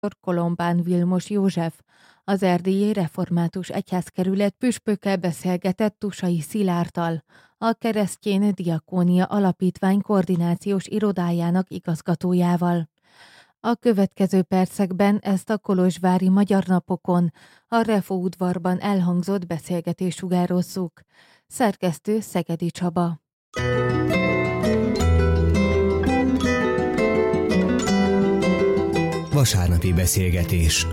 Kolombán Vilmos József, az Erdélyi Református Egyházkerület püspöke beszélgetett Tusai Szilárdtal, a Keresztény Diakónia Alapítvány koordinációs irodájának igazgatójával. A következő percekben ezt a kolozsvári Magyar Napokon, a Refo udvarban elhangzott beszélgetést sugározzuk. Szerkesztő Szegedi Csaba. Vasárnapi beszélgetés.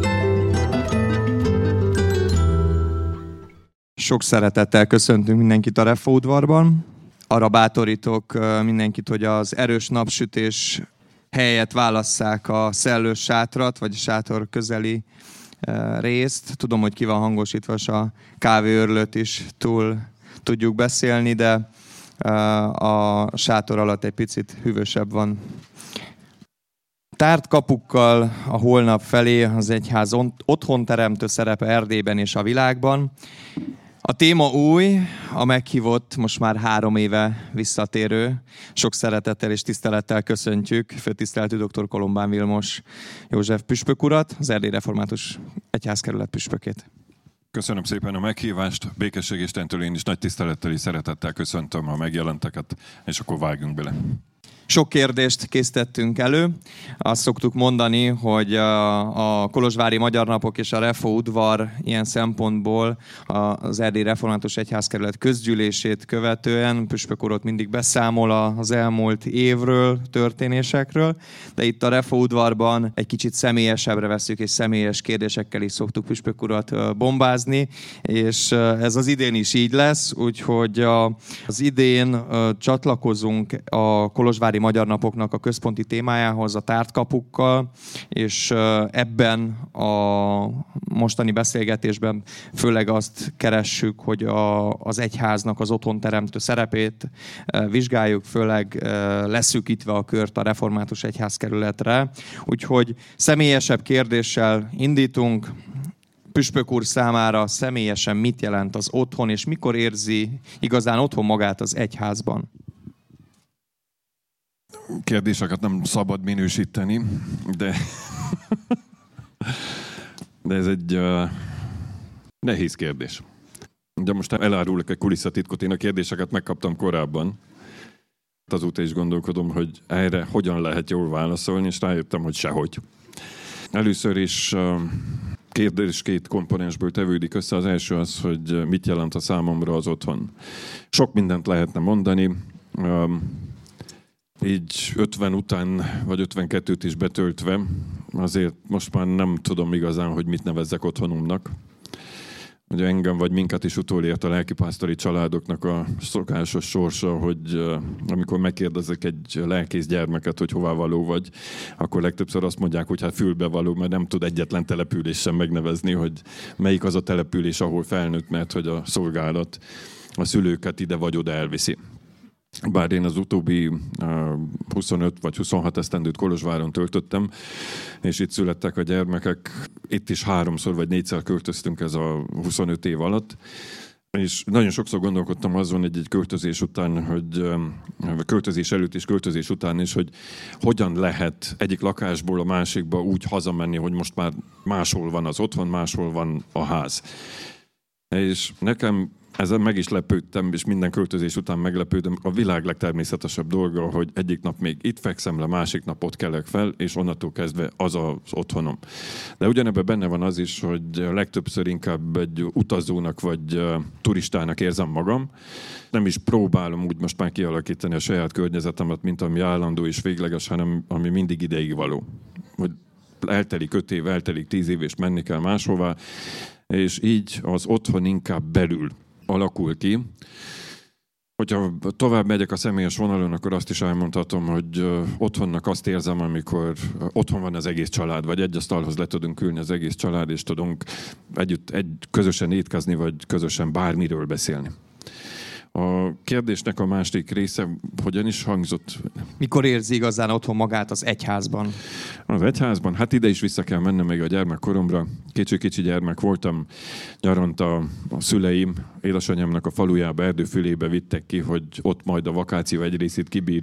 Sok szeretettel köszöntünk mindenkit a Refo udvarban. Arra bátorítok mindenkit, hogy az erős napsütés helyett válasszák a szellős sátrat, vagy a sátor közeli részt. Tudom, hogy ki van hangosítva, és a kávéőrlőt is túl tudjuk beszélni, de a sátor alatt egy picit hűvösebb van. Tárt kapukkal a holnap felé az egyház otthonteremtő szerepe Erdélyben és a világban. A téma új, a meghívott, most már 3 éve visszatérő. Sok szeretettel és tisztelettel köszöntjük főtiszteletű dr. Kolombán Vilmos József püspök urat, az Erdélyi Református Egyházkerület püspökét. Köszönöm szépen a meghívást, Békesség Istentől én is nagy tisztelettel és szeretettel köszöntöm a megjelenteket, és akkor vágjunk bele. Sok kérdést készítettünk elő. Azt szoktuk mondani, hogy a Kolozsvári Magyar Napok és a Refo udvar ilyen szempontból az Erdélyi Református Egyházkerület közgyűlését követően püspök úr ott mindig beszámol az elmúlt évről, történésekről, de itt a Refo udvarban egy kicsit személyesebbre veszük, és személyes kérdésekkel is szoktuk püspök urat bombázni, és ez az idén is így lesz, úgyhogy az idén csatlakozunk a Kolozsvári Magyar Napoknak a központi témájához, a tárt kapukkal, és ebben a mostani beszélgetésben főleg azt keressük, hogy az egyháznak az otthonteremtő szerepét vizsgáljuk, főleg leszűkítve a kört a Református Egyházkerületre. Úgyhogy személyesebb kérdéssel indítunk. Püspök úr számára személyesen mit jelent az otthon, és mikor érzi igazán otthon magát az egyházban? Kérdéseket nem szabad minősíteni, de ez egy nehéz kérdés. De most elárulok egy kulisszatitkot, én a kérdéseket megkaptam korábban. Azóta is gondolkodom, hogy erre hogyan lehet jól válaszolni, és rájöttem, hogy sehogy. Először is kérdés 2 komponensből tevődik össze. Az első az, hogy mit jelent a számomra az otthon. Sok mindent lehetne mondani, így 50 után, vagy 52-t is betöltve, azért most már nem tudom igazán, hogy mit nevezzek otthonomnak. Ugye engem vagy minket is utolért a lelkipásztori családoknak a szokásos sorsa, hogy amikor megkérdezek egy lelkész gyermeket, hogy hová való vagy, akkor legtöbbször azt mondják, hogy hát fülbevaló, mert nem tud egyetlen település sem megnevezni, hogy melyik az a település, ahol felnőtt, mert hogy a szolgálat a szülőket ide vagy oda elviszi. Bár én az utóbbi 25 vagy 26 esztendőt Kolozsváron töltöttem, és itt születtek a gyermekek, itt is 3-szor vagy 4-szer költöztünk ez a 25 év alatt, és nagyon sokszor gondolkodtam azon egy költözés után, hogy költözés előtt és költözés után is, hogy hogyan lehet egyik lakásból a másikba úgy hazamenni, hogy most már máshol van az otthon, máshol van a ház. És nekem ezen meg is lepődtem, és minden költözés után meglepődöm. A világ legtermészetesebb dolga, hogy egyik nap még itt fekszem le, másik nap ott kelek fel, és onnantól kezdve az az otthonom. De ugyanebben benne van az is, hogy legtöbbször inkább egy utazónak vagy turistának érzem magam. Nem is próbálom úgy most már kialakítani a saját környezetemet, mint ami állandó és végleges, hanem ami mindig ideig való. Hogy eltelik 5 év, eltelik 10 év, és menni kell máshová, és így az otthon inkább belül alakul ki. Hogyha tovább megyek a személyes vonalon, akkor azt is elmondhatom, hogy otthonnak azt érzem, amikor otthon van az egész család, vagy egy asztalhoz le tudunk ülni az egész család, és tudunk együtt közösen étkezni, vagy közösen bármiről beszélni. A kérdésnek a második része hogyan is hangzott? Mikor érzi igazán otthon magát az egyházban? Az egyházban? Hát ide is vissza kell mennem még a gyermekkoromra. Kicsi gyermek voltam. Nyaranta a szüleim édesanyámnak a falujába, Erdőfülébe vittek ki, hogy ott majd a vakáció egy részét kibírjuk.